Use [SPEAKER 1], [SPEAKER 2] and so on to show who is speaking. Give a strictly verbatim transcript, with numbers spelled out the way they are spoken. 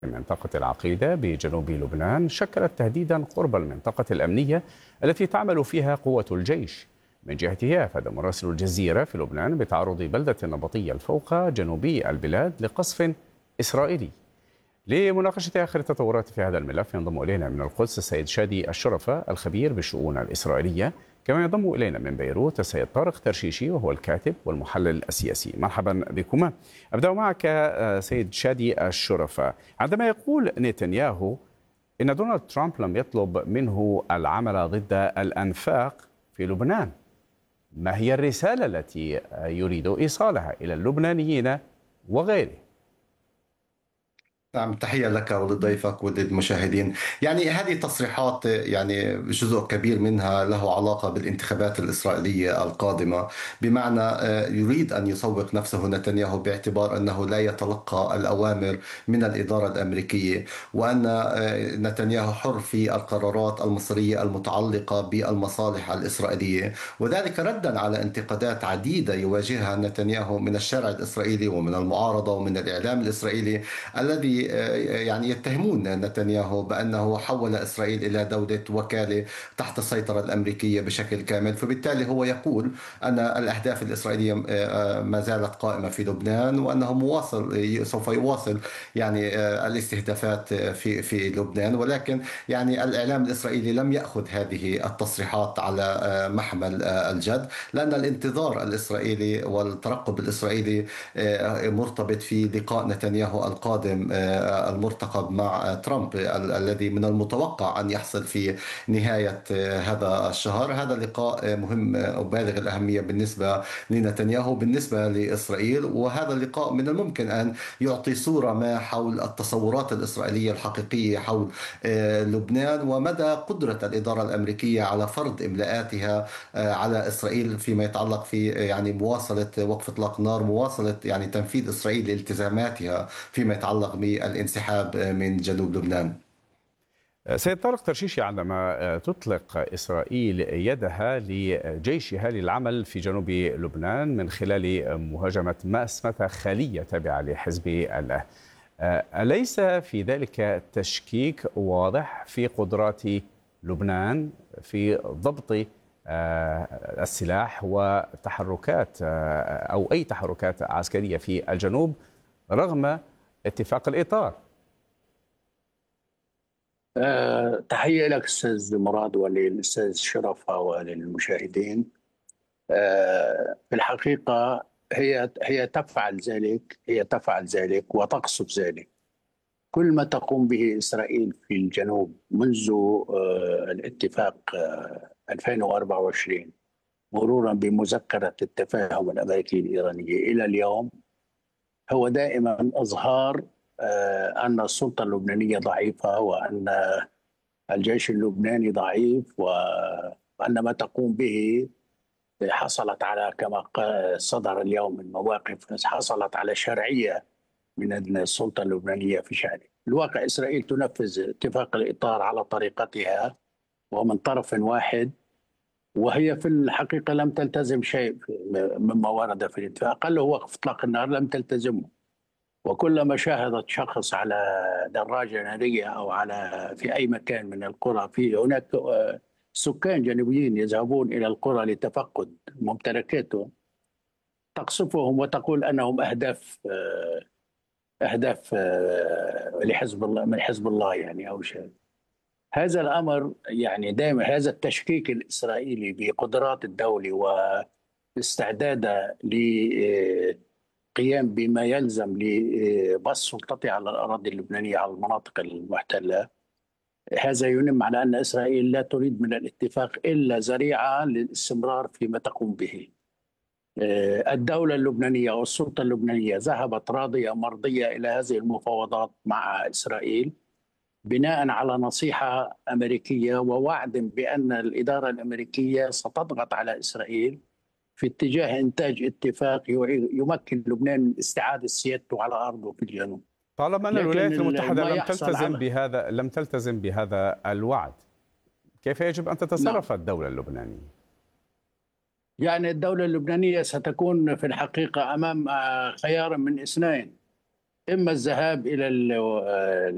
[SPEAKER 1] منطقة العقيدة بجنوب لبنان شكلت تهديدا قرب المنطقة الأمنية التي تعمل فيها قوة الجيش. من جهته أفاد مراسل الجزيرة في لبنان بتعرض بلدة نبطية الفوقة جنوبي البلاد لقصف إسرائيلي. لمناقشة آخر التطورات في هذا الملف ينضم إلينا من القدس السيد شادي الشرفة الخبير بالشؤون الإسرائيلية، كما ينضم إلينا من بيروت السيد طارق ترشيشي وهو الكاتب والمحلل السياسي. مرحبا بكما. أبدأ معك سيد شادي الشرفة. عندما يقول نتنياهو إن دونالد ترامب لم يطلب منه العمل ضد الأنفاق في لبنان، ما هي الرسالة التي يريد إيصالها إلى اللبنانيين وغيره؟
[SPEAKER 2] نعم، تحية لك ولضيفك وللمشاهدين. يعني هذه تصريحات يعني جزء كبير منها له علاقة بالانتخابات الإسرائيلية القادمة، بمعنى يريد أن يسوق نفسه نتنياهو باعتبار أنه لا يتلقى الأوامر من الإدارة الأمريكية، وأن نتنياهو حر في القرارات المصيرية المتعلقة بالمصالح الإسرائيلية، وذلك ردا على انتقادات عديدة يواجهها نتنياهو من الشارع الإسرائيلي ومن المعارضة ومن الإعلام الإسرائيلي الذي يعني يتهمون نتنياهو بأنه حول إسرائيل إلى دولة وكالة تحت السيطرة الأمريكية بشكل كامل. فبالتالي هو يقول أن الأهداف الإسرائيلية ما زالت قائمة في لبنان، وأنه مواصل سوف يواصل يعني الاستهدافات في في لبنان. ولكن يعني الإعلام الإسرائيلي لم يأخذ هذه التصريحات على محمل الجد، لأن الانتظار الإسرائيلي والترقب الإسرائيلي مرتبط في لقاء نتنياهو القادم المرتقب مع ترامب الذي من المتوقع أن يحصل في نهاية هذا الشهر. هذا اللقاء مهم وبالغ الأهمية بالنسبة لنتنياهو بالنسبة لإسرائيل، وهذا اللقاء من الممكن أن يعطي صورة ما حول التصورات الإسرائيلية الحقيقية حول لبنان ومدى قدرة الإدارة الأمريكية على فرض إملاءاتها على إسرائيل فيما يتعلق في يعني مواصلة وقف إطلاق النار، مواصلة يعني تنفيذ إسرائيل لالتزاماتها فيما يتعلق بالانسحاب من جنوب لبنان.
[SPEAKER 1] سيد طارق ترشيشي، عندما تطلق إسرائيل يدها لجيشها للعمل في جنوب لبنان من خلال مهاجمة مأسمة خلية تابعة لحزب الله، أليس في ذلك تشكيك واضح في قدرات لبنان في ضبط السلاح وتحركات أو أي تحركات عسكرية في الجنوب رغم اتفاق الإطار؟
[SPEAKER 3] أه تحية لك أستاذ مراد وللأستاذ شرفة وللمشاهدين. أه في الحقيقة هي هي تفعل ذلك هي تفعل ذلك وتقصد ذلك. كل ما تقوم به إسرائيل في الجنوب منذ أه الاتفاق أه ألفين وأربعة وعشرين مرورا بمذكرة التفاهم الأمريكي الإيرانية إلى اليوم هو دائما إظهار أن السلطة اللبنانية ضعيفة، وأن الجيش اللبناني ضعيف، وأن ما تقوم به حصلت على كما صدر اليوم من مواقف حصلت على شرعية من السلطة اللبنانية في شأنه. الواقع إسرائيل تنفذ اتفاق الإطار على طريقتها ومن طرف واحد، وهي في الحقيقة لم تلتزم شيء مما ورد في الاتفاق، أقل هو وقف إطلاق النار لم تلتزمه. وكلما شاهدت شخص على دراجة نارية أو على في أي مكان من القرى، في هناك سكان جنوبيين يذهبون إلى القرى لتفقد ممتلكاتهم، تقصفهم وتقول أنهم أهداف أهداف لحزب الله من حزب الله يعني أو شيء. هذا الأمر يعني دائما هذا التشكيك الإسرائيلي بقدرات الدولة واستعدادها ل قيام بما يلزم لبسط سلطته على الأراضي اللبنانية على المناطق المحتلة، هذا ينم على أن إسرائيل لا تريد من الاتفاق إلا ذريعة للاستمرار فيما تقوم به. الدولة اللبنانية والسلطة اللبنانية ذهبت راضية مرضية إلى هذه المفاوضات مع إسرائيل بناء على نصيحة أمريكية ووعد بأن الإدارة الأمريكية ستضغط على إسرائيل في اتجاه إنتاج اتفاق يمكن لبنان من استعادة سيادته على أرضه في الجنوب.
[SPEAKER 1] طالما أن الولايات المتحدة لم تلتزم بهذا لم تلتزم بهذا الوعد، كيف يجب أن تتصرف نعم. الدولة اللبنانية؟
[SPEAKER 3] يعني الدولة اللبنانية ستكون في الحقيقة أمام خيار من اثنين: إما الذهاب إلى